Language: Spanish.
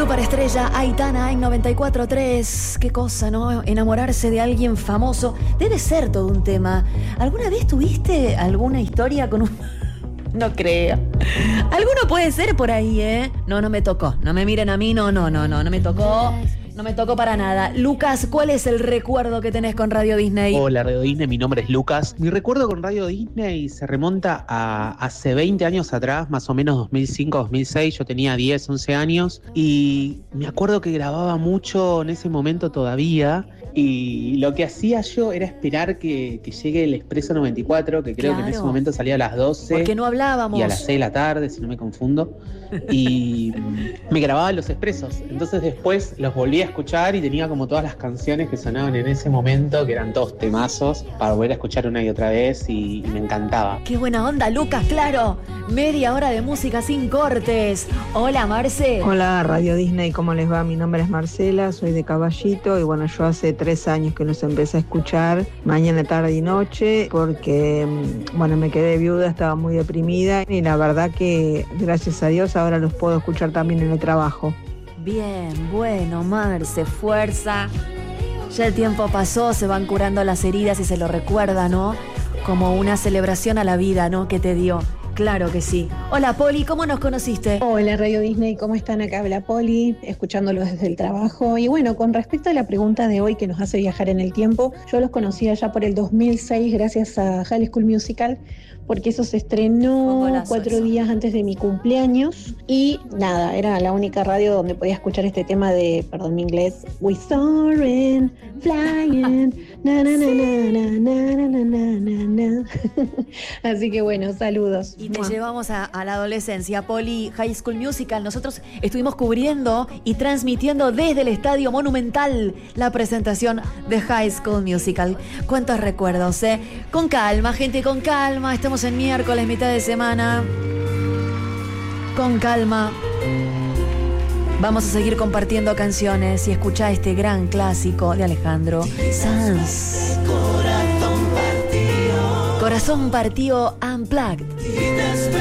Superestrella Aitana en 94.3. Qué cosa, ¿no? Enamorarse de alguien famoso debe ser todo un tema. ¿Alguna vez tuviste alguna historia con un...? No creo. Alguno puede ser por ahí, ¿eh? No me tocó. No me miren a mí, no me tocó. No me tocó para nada. Lucas, ¿cuál es el recuerdo que tenés con Radio Disney? Hola Radio Disney, mi nombre es Lucas. Mi recuerdo con Radio Disney se remonta a hace 20 años atrás, más o menos 2005, 2006. Yo tenía 10, 11 años y me acuerdo que grababa mucho en ese momento todavía. Y lo que hacía yo era esperar que llegue el Expreso 94, que creo que en ese momento salía a las 12. Porque no hablábamos. Y a las 6 de la tarde, si no me confundo. Y me grababa los expresos. Entonces después los volví a escuchar y tenía como todas las canciones que sonaban en ese momento, que eran todos temazos, para volver a escuchar una y otra vez y me encantaba. ¡Qué buena onda, Lucas! ¡Claro! Media hora de música sin cortes. Hola, Marce. Hola, Radio Disney, ¿cómo les va? Mi nombre es Marcela, soy de Caballito y bueno, yo hace 3 años que los empecé a escuchar mañana, tarde y noche porque, bueno, me quedé viuda, estaba muy deprimida y la verdad que, gracias a Dios, ahora los puedo escuchar también en el trabajo. Bien, bueno, Marce, fuerza. Ya el tiempo pasó, se van curando las heridas y se lo recuerda, ¿no? Como una celebración a la vida, ¿no? Que te dio. Claro que sí. Hola, Poli, ¿cómo nos conociste? Hola, Radio Disney, ¿cómo están? Acá habla Poli, escuchándolos desde el trabajo. Y bueno, con respecto a la pregunta de hoy que nos hace viajar en el tiempo, yo los conocí allá por el 2006 gracias a High School Musical, porque eso se estrenó 4 días antes de mi cumpleaños. Y nada, era la única radio donde podía escuchar este tema de, perdón mi inglés, We soaring, flying, na na na na na na na na na na. Así que bueno, saludos. Y te llevamos a la adolescencia, Poli. High School Musical. Nosotros estuvimos cubriendo y transmitiendo desde el Estadio Monumental la presentación de High School Musical. ¿Cuántos recuerdos, eh? Con calma, gente, con calma. Estamos en miércoles, mitad de semana. Con calma. Vamos a seguir compartiendo canciones y escuchar este gran clásico de Alejandro Sanz. Corazón partido Unplugged.